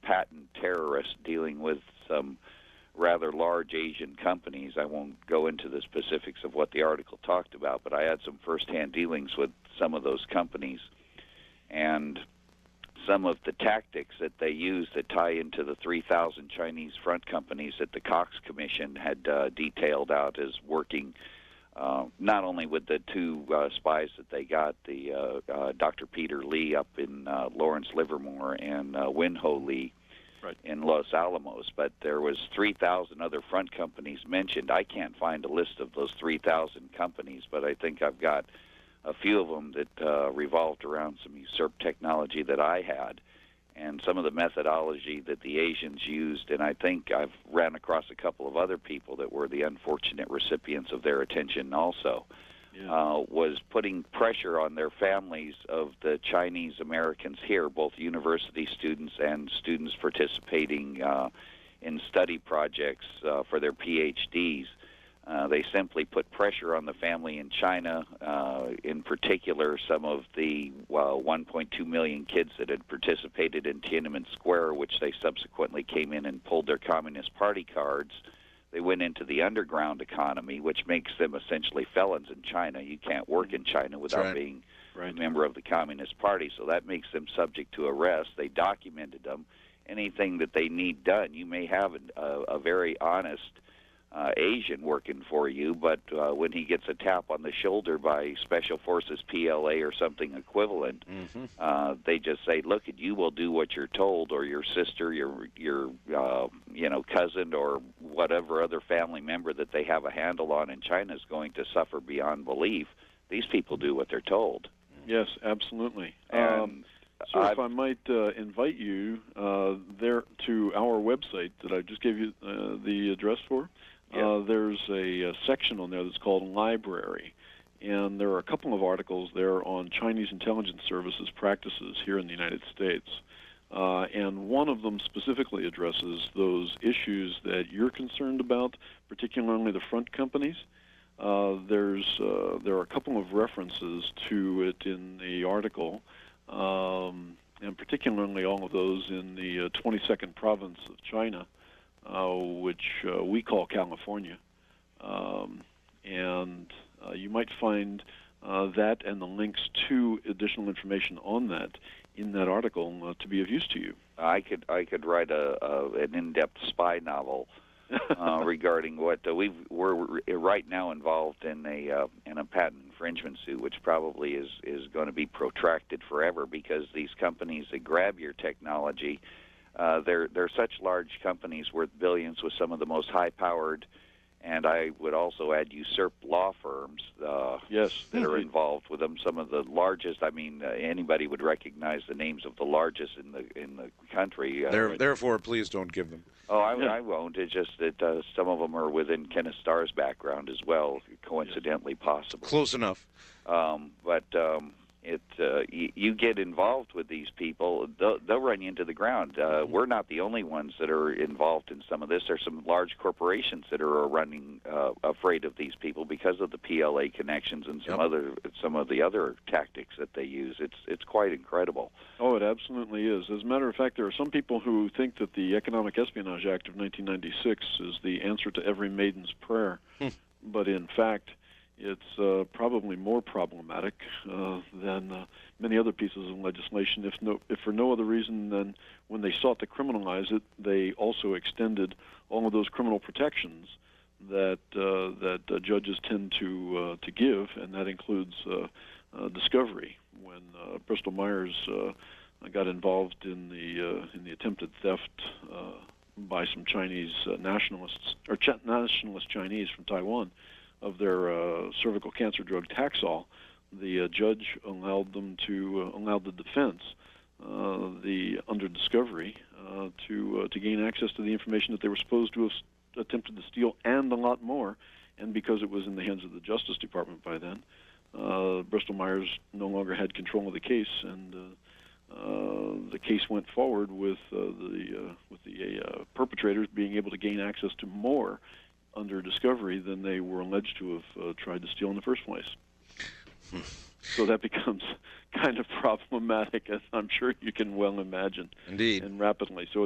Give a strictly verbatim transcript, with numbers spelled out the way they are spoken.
patent terrorist dealing with some rather large Asian companies. I won't go into the specifics of what the article talked about, but I had some firsthand dealings with some of those companies, and some of the tactics that they use that tie into the three thousand Chinese front companies that the Cox Commission had uh, detailed out as working uh, not only with the two uh, spies that they got, the uh, uh, Doctor Peter Lee up in uh, Lawrence Livermore and uh, Winho Lee right. in Los Alamos, but there was three thousand other front companies mentioned. I can't find a list of those three thousand companies, but I think I've got a few of them that uh, revolved around some usurped technology that I had, and some of the methodology that the Asians used, and I think I've ran across a couple of other people that were the unfortunate recipients of their attention also, yeah. uh, was putting pressure on their families of the Chinese Americans here, both university students and students participating uh, in study projects uh, for their P H Ds. Uh, they simply put pressure on the family in China, uh, in particular some of the uh, one point two million kids that had participated in Tiananmen Square, which they subsequently came in and pulled their Communist Party cards. They went into the underground economy, which makes them essentially felons in China. You can't work in China without right. being right. a member of the Communist Party, so that makes them subject to arrest. They documented them. Anything that they need done, you may have a, a, a very honest Uh, Asian working for you, but uh, when he gets a tap on the shoulder by Special Forces P L A or something equivalent, mm-hmm. uh, they just say, "Look, you will do what you're told," or your sister, your your uh, you know cousin, or whatever other family member that they have a handle on in China is going to suffer beyond belief. These people do what they're told. Yes, absolutely. And um, so, if I might uh, invite you uh, there to our website that I just gave you uh, the address for. Yeah. Uh, there's a, a section on there that's called Library, and there are a couple of articles there on Chinese intelligence services practices here in the United States. Uh, and one of them specifically addresses those issues that you're concerned about, particularly the front companies. Uh, there's uh, there are a couple of references to it in the article, um, and particularly all of those in the uh, twenty-second province of China. Uh, which uh, we call California. Um, and uh, you might find uh, that and the links to additional information on that in that article uh, to be of use to you. I could I could write a, a an in-depth spy novel uh, regarding what uh, we we're right now involved in a uh, in a patent infringement suit, which probably is is going to be protracted forever because these companies that grab your technology. Uh, they're they're such large companies worth billions with some of the most high-powered, and I would also add usurped law firms. Uh, yes, that are involved with them. Some of the largest. I mean, uh, anybody would recognize the names of the largest in the in the country. Uh, there, therefore, please don't give them. Oh, I, yeah. I won't. It's just that uh, some of them are within Kenneth Starr's background as well, coincidentally yes. possible. Close enough. Um, but. Um, It, uh, you, you get involved with these people, they'll, they'll run you into the ground. Uh, we're not the only ones that are involved in some of this. There's some large corporations that are running uh, afraid of these people because of the P L A connections and some yep. other some of the other tactics that they use. It's it's quite incredible. Oh, it absolutely is. As a matter of fact, there are some people who think that the Economic Espionage Act of nineteen ninety-six is the answer to every maiden's prayer, but in fact. It's uh, probably more problematic uh, than uh, many other pieces of legislation, if no, if for no other reason than when they sought to criminalize it, they also extended all of those criminal protections that uh, that uh, judges tend to uh, to give, and that includes uh, uh, discovery. When uh, Bristol Myers uh, got involved in the uh, in the attempted theft uh, by some Chinese uh, nationalists or ch- nationalist Chinese from Taiwan. Of their uh, cervical cancer drug Taxol, the uh, judge allowed them to uh, allowed the defense, uh, the under discovery, uh, to uh, to gain access to the information that they were supposed to have attempted to steal, and a lot more. And because it was in the hands of the Justice Department by then, uh, Bristol Myers no longer had control of the case, and uh, uh, the case went forward with uh, the uh, with the uh, perpetrators being able to gain access to more. Under discovery than they were alleged to have uh, tried to steal in the first place. Hmm. So that becomes kind of problematic, as I'm sure you can well imagine. Indeed. And rapidly. So